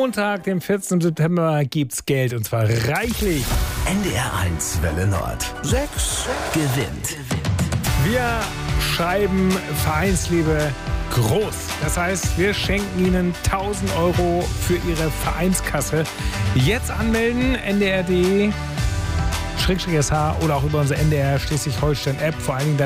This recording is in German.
Montag, dem 14. September, gibt's Geld und zwar reichlich. NDR1 Welle Nord. 6 gewinnt. Wir schreiben Vereinsliebe groß. Das heißt, wir schenken Ihnen 1.000 Euro für Ihre Vereinskasse. Jetzt anmelden, ndr.de/sh oder auch über unsere NDR Schleswig-Holstein-App. Vor allen Dingen